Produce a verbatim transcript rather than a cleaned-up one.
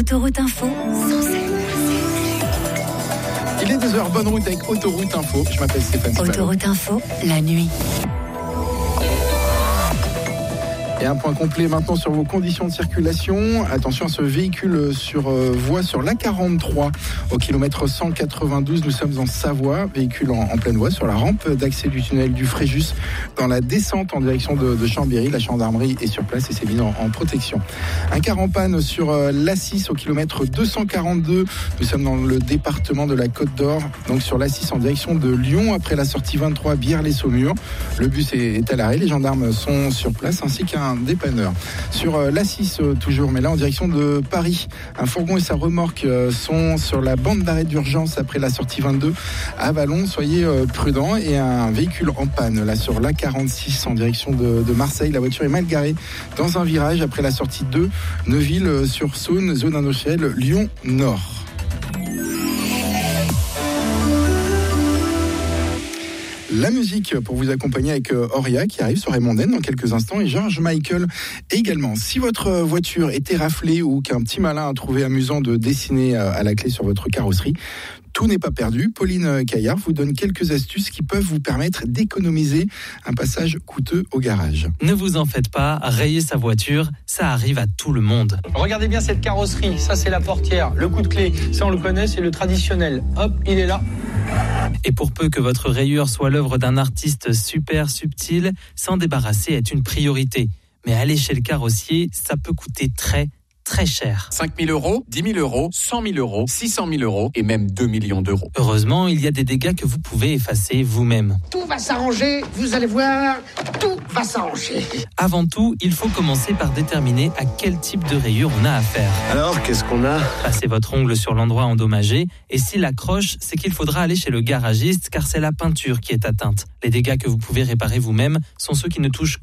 Autoroute Info, sans cesse. Il est deux heures, bonne route avec Autoroute Info. Je m'appelle Stéphane Sipalo. Autoroute Info, la nuit. Et un point complet maintenant sur vos conditions de circulation. Attention à ce véhicule sur euh, voie sur l'A quarante-trois au kilomètre cent quatre-vingt-douze. Nous sommes en Savoie, véhicule en, en pleine voie sur la rampe d'accès du tunnel du Fréjus dans la descente en direction de, de Chambéry. La gendarmerie est sur place et s'est mise en, en protection. Un car en panne sur euh, l'A six au kilomètre deux cent quarante-deux. Nous sommes dans le département de la Côte d'Or, donc sur l'A six en direction de Lyon après la sortie vingt-trois Bière-les-Saumur. Le bus est, est à l'arrêt, les gendarmes sont sur place ainsi qu'un dépanneur. Sur euh, l'A six euh, toujours, mais là en direction de Paris. Un fourgon et sa remorque euh, sont sur la bande d'arrêt d'urgence après la sortie vingt-deux à Vallon. Soyez euh, prudents. Et un véhicule en panne là sur l'A quarante-six en direction de, de Marseille. La voiture est mal garée dans un virage après la sortie deux Neuville-sur-Saône, zone Anochel, Lyon-Nord. La musique pour vous accompagner avec Auria qui arrive sur Raymondaine dans quelques instants et George Michael également. Si votre voiture était raflée ou qu'un petit malin a trouvé amusant de dessiner à la clé sur votre carrosserie, tout n'est pas perdu. Pauline Caillard vous donne quelques astuces qui peuvent vous permettre d'économiser un passage coûteux au garage. Ne vous en faites pas, rayer sa voiture, ça arrive à tout le monde. Regardez bien cette carrosserie, ça c'est la portière, le coup de clé, ça on le connaît, c'est le traditionnel. Hop, il est là. Et pour peu que votre rayure soit l'œuvre d'un artiste super subtil, s'en débarrasser est une priorité. Mais aller chez le carrossier, ça peut coûter très, très cher. cinq mille euros, dix mille euros, cent mille euros, six cent mille euros et même deux millions d'euros. Heureusement, il y a des dégâts que vous pouvez effacer vous-même. Tout va s'arranger, vous allez voir, tout va s'arranger. Avant tout, il faut commencer par déterminer à quel type de rayure on a affaire. Alors, qu'est-ce qu'on a ? Passez votre ongle sur l'endroit endommagé et s'il accroche, c'est qu'il faudra aller chez le garagiste car c'est la peinture qui est atteinte. Les dégâts que vous pouvez réparer vous-même sont ceux qui ne touchent